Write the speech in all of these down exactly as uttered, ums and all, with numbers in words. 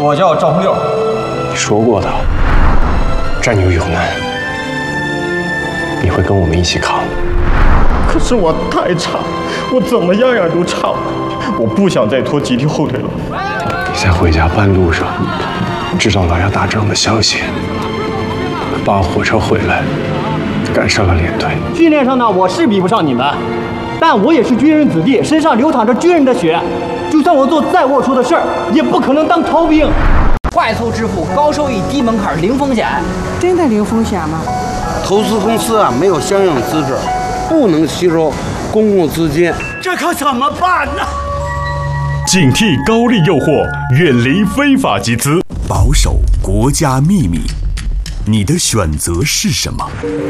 我叫赵红六。 你说过的，战友有难，你会跟我们一起扛。 可是我太差，我怎么样样都差，我不想再拖集体后腿了。 你在回家半路上知道哪要打仗的消息，扒火车回来，赶上了连队。 训练上呢，我是比不上你们，但我也是军人子弟，身上流淌着军人的血。就算我做再龌龊的事儿，也不可能当逃兵。 快速致富，高收益，低门槛，零风险。 真的零风险吗？ 投资公司啊，没有相应资质，不能吸收公共资金， 这可怎么办呢？ 警惕高利诱惑，远离非法集资， 保守国家秘密。你的选择是什么？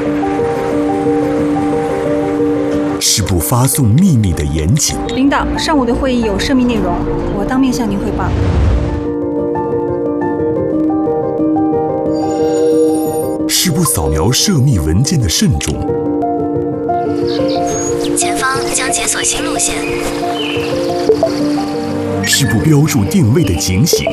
是不发送秘密的严谨。 领导，上午的会议有涉密内容，我当面向您汇报。 是不扫描涉密文件的慎重。 前方将解锁新路线。 是不标注定位的警醒。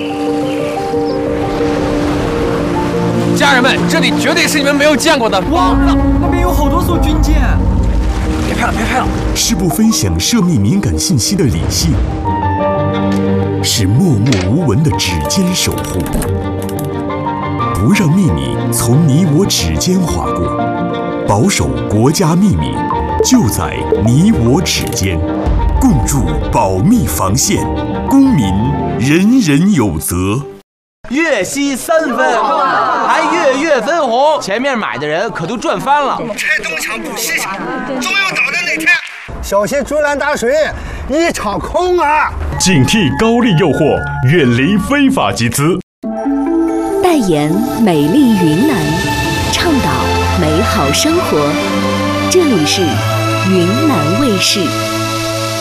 家人们，这里绝对是你们没有见过的。 哇，那边有好多艘军舰。 别拍了，别拍了！ 是不分享涉密敏感信息的理性，是默默无闻的指尖守护，不让秘密从你我指尖划过，保守国家秘密就在你我指尖，共筑保密防线，公民人人有责。 月息三分，还月月分红，前面买的人可都赚翻了。 拆东墙补西墙，总有倒的那天。 小心竹篮打水一场空啊！ 警惕高利诱惑，远离非法集资。 代言美丽云南，倡导美好生活。这里是云南卫视。